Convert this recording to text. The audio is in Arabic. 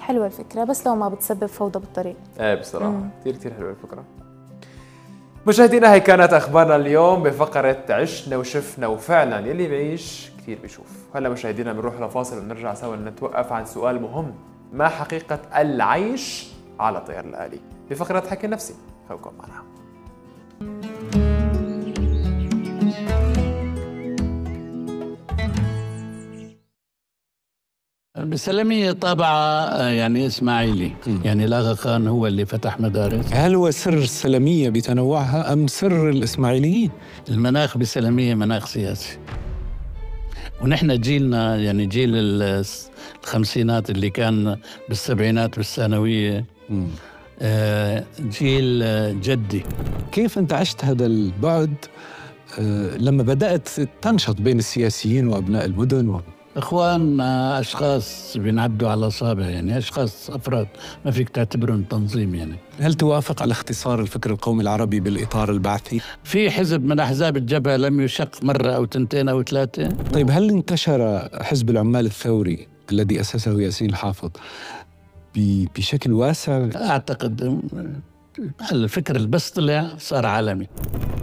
حلوة الفكرة بس لو ما بتسبب فوضى بالطريق. ايه بصراحة كثير حلوة الفكرة. مشاهدينا هي كانت أخبارنا اليوم بفقرة عشنا وشفنا، وفعلا يلي بيعيش كثير بيشوف. هلا مشاهدينا بنروح لفاصل ونرجع سوا نتوقف عن سؤال مهم: ما حقيقة العيش على طيار الآلي؟ بفقرة حكي نفسي، خليكم معنا. بسلمية طابعة يعني إسماعيلي، يعني الأغا خان هو اللي فتح مدارس. هل هو سر السلمية بتنوعها أم سر الإسماعيليين؟ المناخ بسلمية مناخ سياسي، ونحن جيلنا يعني جيل الخمسينات اللي كان بالسبعينات بالثانوية، جيل جدي. كيف أنت عشت هذا البعد لما بدأت تنشط بين السياسيين وأبناء المدن إخوان أشخاص بينعدوا على أصابع، يعني أشخاص أفراد ما فيك تعتبرهم تنظيم. يعني هل توافق على اختصار الفكر القومي العربي بالإطار البعثي؟ في حزب من أحزاب الجبهة لم يشق مرة أو تنتين أو ثلاثة. طيب هل انتشر حزب العمال الثوري الذي أسسه ياسين الحافظ بشكل واسع؟ أعتقد الفكر اللي بس طلع صار عالمي.